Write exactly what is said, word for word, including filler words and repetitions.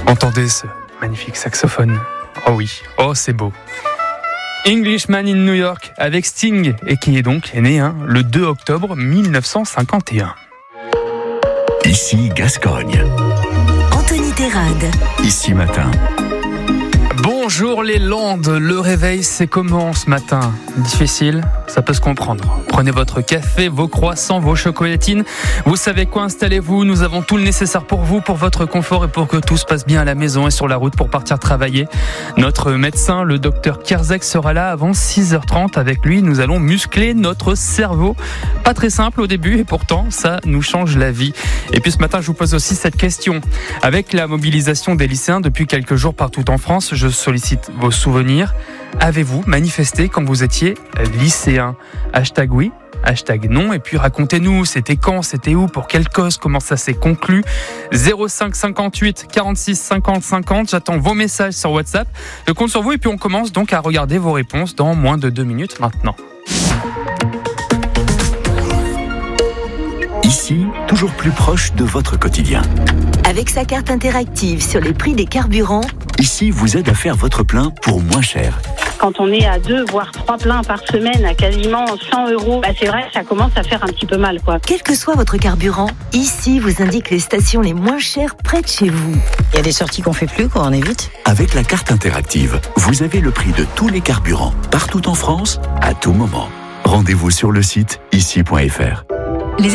Entendez ce magnifique saxophone. Oh oui, oh c'est beau. Englishman in New York avec Sting, et qui est donc né hein, le deux octobre mille neuf cent cinquante et un. Ici Gascogne. Anthony Terrade. Ici Matin. Bonjour les Landes, le réveil c'est comment ce matin? Difficile? Ça peut se comprendre. Prenez votre café, vos croissants, vos chocolatines. Vous savez quoi, installez-vous. Nous avons tout le nécessaire pour vous, pour votre confort et pour que tout se passe bien à la maison et sur la route pour partir travailler. Notre médecin, le docteur Kerzek, sera là avant six heures trente. Avec lui, nous allons muscler notre cerveau. Pas très simple au début et pourtant, ça nous change la vie. Et puis ce matin, je vous pose aussi cette question. Avec la mobilisation des lycéens depuis quelques jours partout en France, je sollicite vos souvenirs. Avez-vous manifesté quand vous étiez lycéen? Hashtag oui, hashtag non, et puis racontez-nous, c'était quand, c'était où, pour quelle cause, comment ça s'est conclu. Zéro cinq cinquante-huit quarante-six cinquante cinquante, j'attends vos messages sur WhatsApp. Je compte sur vous et puis on commence donc à regarder vos réponses dans moins de deux minutes maintenant. Ici, toujours plus proche de votre quotidien. Avec sa carte interactive sur les prix des carburants, Ici vous aide à faire votre plein pour moins cher. Quand on est à deux, voire trois pleins par semaine à quasiment cent euros, bah c'est vrai que ça commence à faire un petit peu mal, quoi. quel que soit votre carburant, ici vous indique les stations les moins chères près de chez vous. Il y a des sorties qu'on fait plus, quoi, on évite. Avec la carte interactive, vous avez le prix de tous les carburants, partout en France, à tout moment. Rendez-vous sur le site ici point f r.